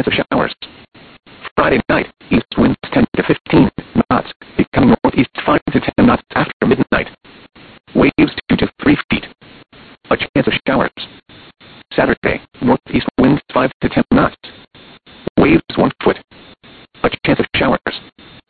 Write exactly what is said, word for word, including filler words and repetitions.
chance of showers. Friday night, east winds ten to fifteen knots, becoming northeast five to ten knots after midnight. Waves two to three feet. A chance of showers.